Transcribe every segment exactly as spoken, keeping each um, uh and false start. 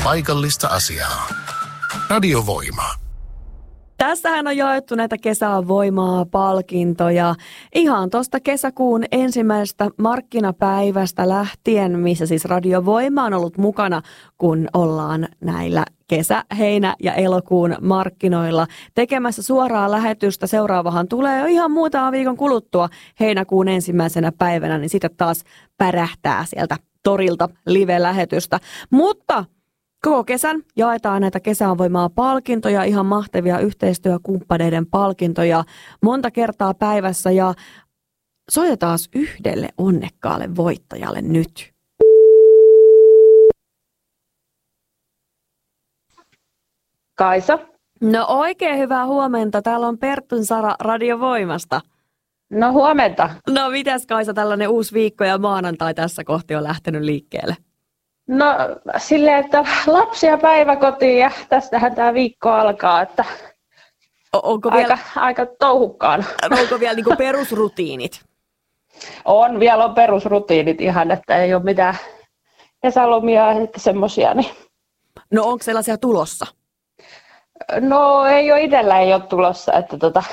paikallista asiaa. Radiovoima. Tässähän on jaettu näitä kesän voimaa palkintoja ihan tuosta kesäkuun ensimmäisestä markkinapäivästä lähtien, missä siis Radiovoima on ollut mukana, kun ollaan näillä kesä-, heinä- ja elokuun markkinoilla tekemässä suoraa lähetystä. Seuraavahan tulee jo ihan muutaman viikon kuluttua heinäkuun ensimmäisenä päivänä, niin sitten taas pärähtää sieltä torilta live-lähetystä. Mutta koko kesän jaetaan näitä kesän voimaa palkintoja, ihan mahtavia yhteistyökumppaneiden palkintoja monta kertaa päivässä ja soitetaan yhdelle onnekkaalle voittajalle nyt. Kaisa. No oikein hyvää huomenta. Täällä on Perttun Sara Radiovoimasta. No huomenta. No mitäs Kaisa, tällainen uusi viikko ja maanantai tässä kohti on lähtenyt liikkeelle? No silleen, että lapsia päiväkotiin ja tästähän tämä viikko alkaa, että onko aika, vielä, aika touhukkaan. onko vielä niinku perusrutiinit? On, vielä on perusrutiinit ihan, että ei ole mitään kesälomia ja semmoisia. Niin. No onko sellaisia tulossa? No ei ole, itsellä ei ole tulossa, että tota,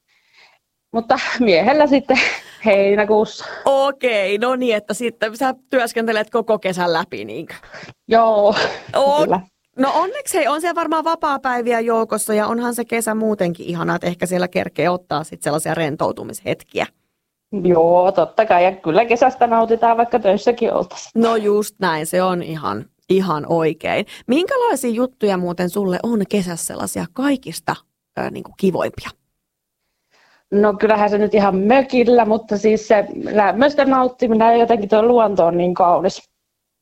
mutta miehellä sitten heinäkuussa. Okei, no niin, että sitten sä työskentelet koko kesän läpi, niinkö? Joo, on, kyllä. No onneksi hei, on siellä varmaan vapaapäiviä joukossa ja onhan se kesä muutenkin ihana, että ehkä siellä kerkee ottaa sitten sellaisia rentoutumishetkiä. Joo, totta kai, ja kyllä kesästä nautitaan, vaikka töissäkin oltaisiin. No just näin, se on ihan, ihan oikein. Minkälaisia juttuja muuten sulle on kesässä sellaisia kaikista äh, niin kuin kivoimpia? No kyllähän se nyt ihan mökillä, mutta siis se lämmöstä nauttiminen ja jotenkin tuo luonto on niin kaunis,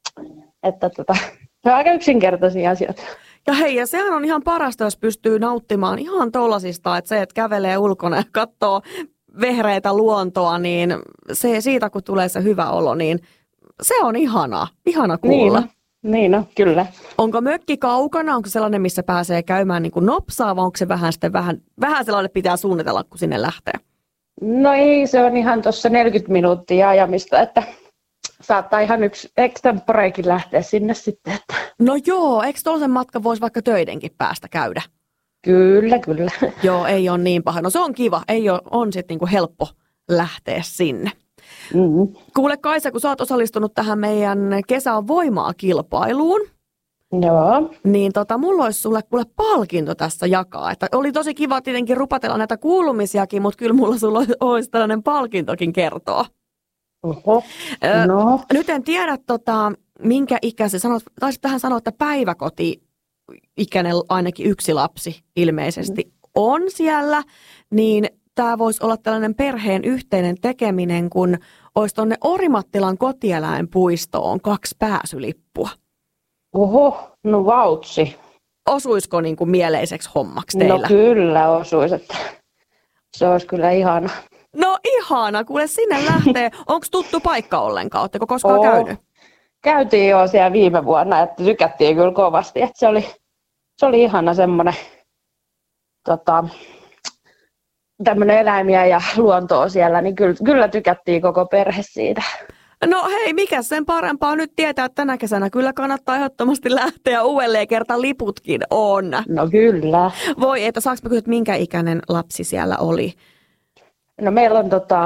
että tota, se on aika yksinkertaisia asioita. Ja hei, ja sehän on ihan parasta, jos pystyy nauttimaan ihan tollasista, että se, että kävelee ulkona ja katsoo vehreitä luontoa, niin se siitä, kun tulee se hyvä olo, niin se on ihanaa, ihana kuulla. Niin, niin no, kyllä. Onko mökki kaukana? Onko sellainen, missä pääsee käymään niin kuin nopsaa, vai onko se vähän, sitten vähän, vähän sellainen, pitää suunnitella, kun sinne lähtee? No ei, se on ihan tuossa neljäkymmentä minuuttia ajamista, että saattaa ihan yksi extemporeekin lähteä sinne sitten. Että. No joo, eikö tuollaisen matkan voisi vaikka töidenkin päästä käydä? Kyllä, kyllä. Joo, ei ole niin paha. No se on kiva, ei ole, on sitten niinku helppo lähteä sinne. Mm-hmm. Kuule Kaisa, kun sä oot osallistunut tähän meidän kesän voimaa kilpailuun, joo. niin tota, mulla olisi sulle kuule palkinto tässä jakaa. Että oli tosi kiva tietenkin rupatella näitä kuulumisiakin, mutta kyllä mulla sulla olisi tällainen palkintokin kertoa. Oho. No. Ö, nyt en tiedä, tota, minkä ikäisen, sanot, taisit tähän sanoa, että päiväkoti-ikäinen ainakin yksi lapsi ilmeisesti on siellä, niin tämä voisi olla tällainen perheen yhteinen tekeminen, kun olisi tuonne Orimattilan kotieläinpuistoon kaksi pääsylippua. Oho, no vautsi. Osuisiko niin kuin mieleiseksi hommaksi teillä? No kyllä osuisi, että se olisi kyllä ihana. No ihana, kuule sinne lähtee. Onko tuttu paikka ollenkaan? Oletteko koskaan Oo. käynyt? Käytiin jo siellä viime vuonna, että tykättiin kyllä kovasti. Että se, oli, se oli ihana semmoinen tota, tämmöinen eläimiä ja luontoa siellä, niin kyllä, kyllä tykättiin koko perhe siitä. No hei, mikä sen parempaa nyt tietää, että tänä kesänä kyllä kannattaa ehdottomasti lähteä uudelleen, kerta liputkin on. No kyllä. Voi, että saanko mä kysyä, että minkä ikäinen lapsi siellä oli? No meillä on tota,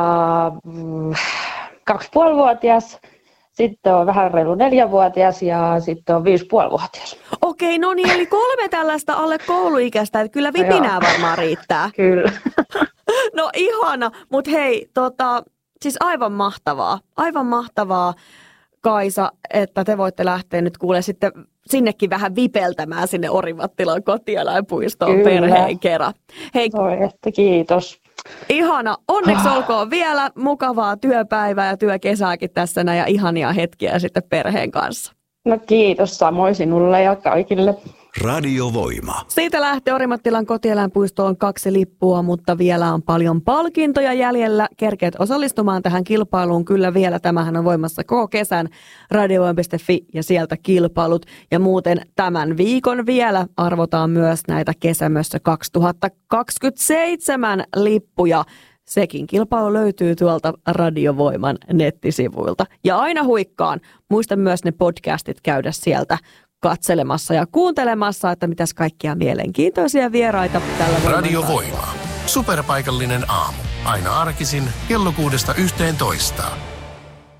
kaksipuolivuotias, sitten on vähän reilu neljävuotias ja sitten on viisipuolivuotias. Okei, no niin, eli kolme tällaista alle kouluikäistä, että kyllä vipinää Joo. varmaan riittää. Kyllä. No ihana, mutta hei, tota, siis aivan mahtavaa, aivan mahtavaa Kaisa, että te voitte lähteä nyt kuule sitten sinnekin vähän vipeltämään sinne Orimattilan kotieläinpuistoon perheen kerran. Hei, Oi, että kiitos. ihana, onneksi olkoon vielä mukavaa työpäivää ja työkesääkin tässä näin ja ihania hetkiä sitten perheen kanssa. No kiitos samoin sinulle ja kaikille. Radiovoima. Siitä lähtee Orimattilan kotieläinpuistoon kaksi lippua, mutta vielä on paljon palkintoja jäljellä. Kerkeät osallistumaan tähän kilpailuun kyllä vielä. Tämähän on voimassa koko kesän radiovoima piste fi ja sieltä kilpailut. Ja muuten tämän viikon vielä arvotaan myös näitä Kesämössä kaksituhattakaksikymmentäseitsemän lippuja. Sekin kilpailu löytyy tuolta Radiovoiman nettisivuilta. Ja aina huikkaan, muista myös ne podcastit käydä sieltä katselemassa ja kuuntelemassa, että mitäs kaikkia mielenkiintoisia vieraita tällä Radio Voima. Superpaikallinen aamu. Aina arkisin kello kuudesta yhteentoista.